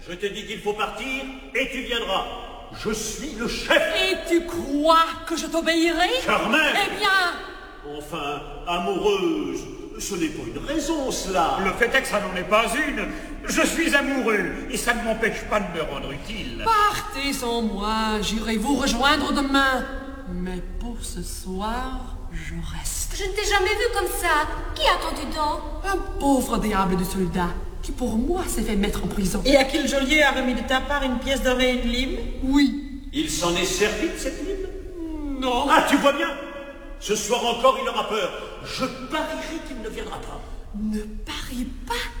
Je t'ai dit qu'il faut partir et tu viendras. Je suis le chef. Et tu crois que je t'obéirai? Carmen! Eh bien... Enfin, amoureuse, ce n'est pas une raison, cela. Le fait est que ça n'en est pas une. Je suis amoureux et ça ne m'empêche pas de me rendre utile. Partez sans moi, j'irai vous rejoindre demain. Mais pour ce soir, je reste. Je ne t'ai jamais vu comme ça. Qui attends-tu donc? Un pauvre diable de soldat qui pour moi s'est fait mettre en prison. Et à qui le geôlier a remis de ta part une pièce d'or et une lime? Oui. Il s'en est servi de cette lime? Non. Ah, tu vois bien. Ce soir encore, il aura peur. Je parierai qu'il ne viendra pas. Ne parie pas.